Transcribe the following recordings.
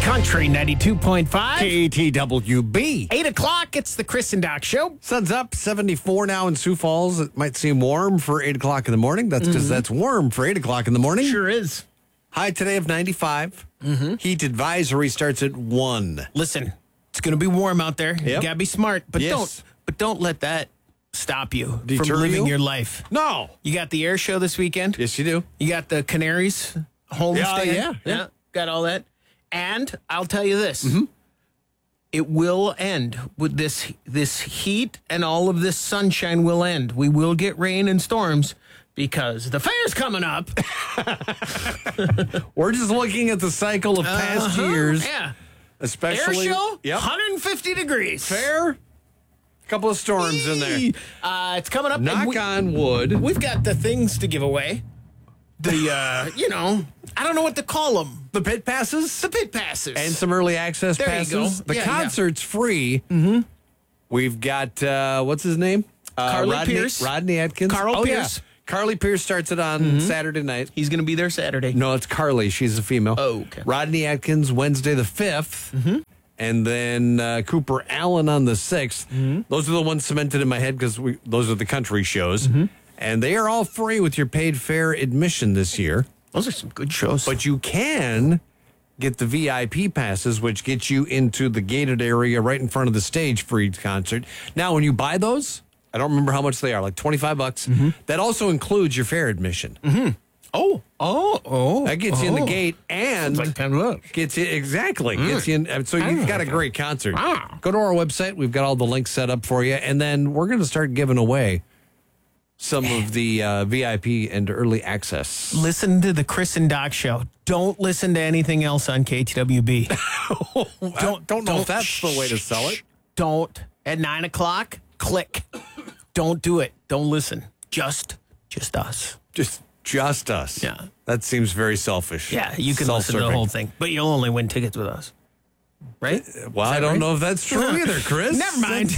Country 92.5. KTWB. 8 o'clock, it's the Chris and Doc Show. Sun's up, 74 now in Sioux Falls. It might seem warm for 8 o'clock in the morning. That's because that's warm for 8 o'clock in the morning. Sure is. High today of 95. Heat advisory starts at 1. Listen, it's going to be warm out there. You Yep. got to be smart, but Yes. don't let that stop you Deter from living you? your life. No. You got the air show this weekend. Yes, you do. You got the Canaries homestand. Yeah. Got all that. And I'll tell you this. It will end with this heat, and all of this sunshine will end. We will get rain and storms because the fair's coming up. We're just looking at the cycle of past years. Yeah. Especially. Air show, Yep. 150 degrees. Fair. Couple of storms in there. It's coming up. and Knock on wood. We've got the things to give away. The, I don't know what to call them. The pit passes. The pit passes. And some early access There you passes. go. The Yeah, concert's free. We've got, what's his name? Carly Pierce. Rodney Atkins. Carl Yeah. Pierce. Carly Pierce starts it on Saturday night. He's going to be there Saturday. No, it's Carly. She's a female. Oh, okay. Rodney Atkins, Wednesday the 5th. And then Cooper Allen on the 6th. Those are the ones cemented in my head because those are the country shows. And they are all free with your paid fare admission this year. Those are some good shows. But you can get the VIP passes, which gets you into the gated area right in front of the stage for each concert. Now, when you buy those, I don't remember how much they are, like $25. That also includes your fare admission. Oh. That gets you in the gate and It's like 10 bucks. gets you exactly. Gets you in, so you've got a great concert. Wow. Go to our website. We've got all the links set up for you, and then we're going to start giving away some of the VIP and early access. Listen to the Chris and Doc Show. Don't listen to anything else on KTWB. Don't know if that's the way to sell it. Don't. At 9 o'clock, click. Don't do it. Don't listen. Just us. Just us. Yeah. That seems very selfish. Yeah, you can listen to the whole thing, but you'll only win tickets with us. Right? Well, I don't know if that's true either, Chris. Never mind.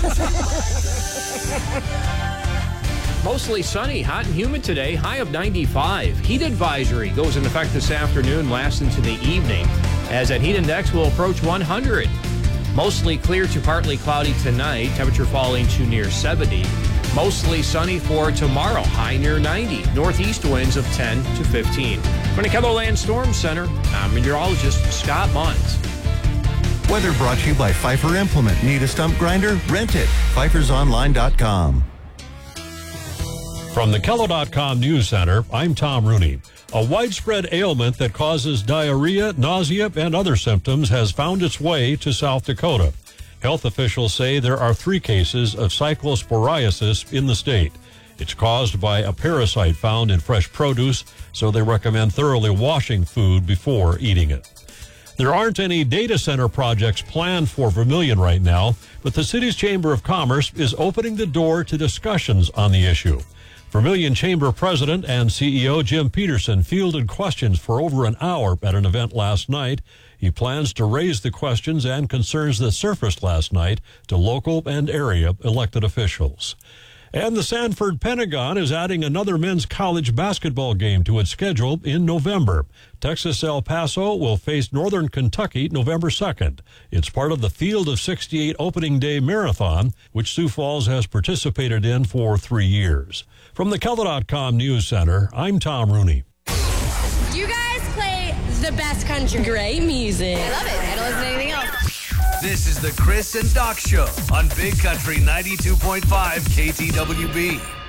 Mostly sunny, hot and humid today, high of 95. Heat advisory goes into effect this afternoon, lasts into the evening, as that heat index will approach 100. Mostly clear to partly cloudy tonight, temperature falling to near 70. Mostly sunny for tomorrow, high near 90. Northeast winds of 10 to 15. From the KELOLAND Storm Center, I'm meteorologist Scott Munns. Weather brought to you by Pfeiffer Implement. Need a stump grinder? Rent it. PfeiffersOnline.com. From the Kello.com News Center, I'm Tom Rooney. A widespread ailment that causes diarrhea, nausea, and other symptoms has found its way to South Dakota. Health officials say there are 3 cases of cyclosporiasis in the state. It's caused by a parasite found in fresh produce, so they recommend thoroughly washing food before eating it. There aren't any data center projects planned for Vermilion right now, but the city's Chamber of Commerce is opening the door to discussions on the issue. Vermilion Chamber President and CEO Jim Peterson fielded questions for over an hour at an event last night. He plans to raise the questions and concerns that surfaced last night to local and area elected officials. And the Sanford Pentagon is adding another men's college basketball game to its schedule in November. Texas El Paso will face Northern Kentucky November 2nd. It's part of the Field of 68 opening day marathon, which Sioux Falls has participated in for 3 years. From the KELO.com News Center, I'm Tom Rooney. You guys play the best country. Great music. I love it. I don't listen to anything else. This is the Chris and Doc Show on Big Country 92.5 KTWB.